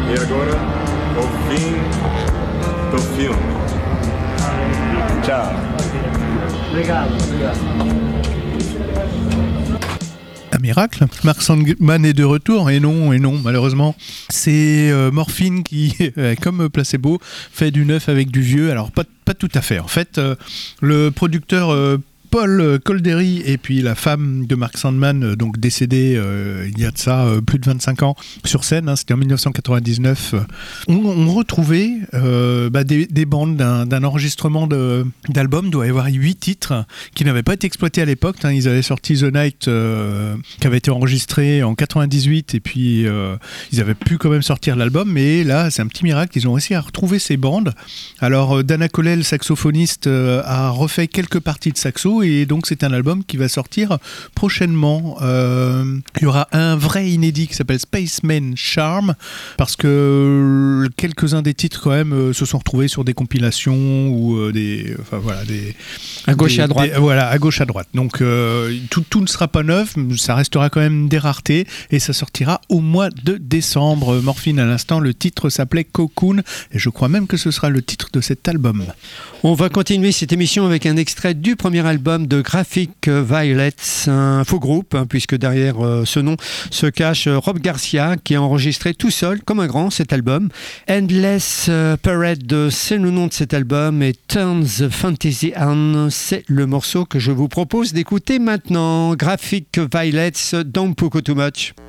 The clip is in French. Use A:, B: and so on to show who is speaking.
A: E agora, o fim do filme. Tchau.
B: Obrigado.
C: Un miracle. Mark Sandman est de retour, et non, malheureusement. C'est Morphine qui, comme placebo, fait du neuf avec du vieux. Alors, pas tout à fait. En fait, le producteur Paul Coldery et puis la femme de Mark Sandman, donc décédée il y a de ça plus de 25 ans sur scène, c'était en 1999, ont retrouvé des bandes d'un enregistrement d'album. Doit y avoir 8 titres qui n'avaient pas été exploités à l'époque. Ils avaient sorti The Night qui avait été enregistré en 98 et puis ils avaient pu quand même sortir l'album, mais là c'est un petit miracle, ils ont réussi à retrouver ces bandes. Alors Dana Collet, le saxophoniste, a refait quelques parties de saxo, et donc c'est un album qui va sortir prochainement. Il y aura un vrai inédit qui s'appelle Spaceman Charm, parce que quelques-uns des titres quand même se sont retrouvés sur des compilations ou
D: à gauche et à droite.
C: À gauche à droite. Donc tout ne sera pas neuf, ça restera quand même des raretés, et ça sortira au mois de décembre. Morphine à l'instant, le titre s'appelait Cocoon, et je crois même que ce sera le titre de cet album.
D: On va continuer cette émission avec un extrait du premier album de Graphic Violets, un faux groupe, puisque derrière ce nom se cache Rob Garcia, qui a enregistré tout seul, comme un grand, cet album. Endless Parade, c'est le nom de cet album, et Turn the Fantasy On, c'est le morceau que je vous propose d'écouter maintenant. Graphic Violets, Don't Poco Too Much.